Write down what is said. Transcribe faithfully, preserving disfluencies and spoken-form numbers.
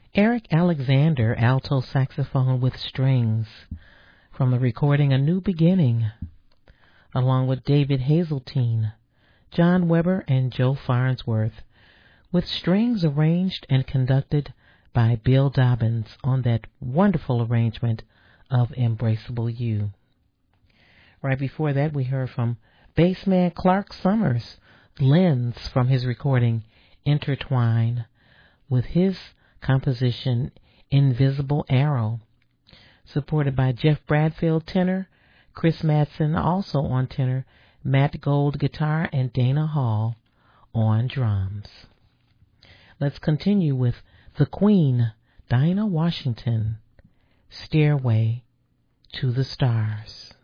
Eric Alexander, alto saxophone with strings, from the recording A New Beginning, along with David Hazeltine, John Weber, and Joe Farnsworth, with strings arranged and conducted by Bill Dobbins on that wonderful arrangement of Embraceable You. Right before that, we heard from bassman Clark Summers, Lens, from his recording Intertwine, with his composition Invisible Arrow, supported by Jeff Bradfield tenor, Chris Madsen also on tenor, Matt Gold guitar, and Dana Hall on drums. Let's continue with the Queen, Dinah Washington, Stairway to the Stars.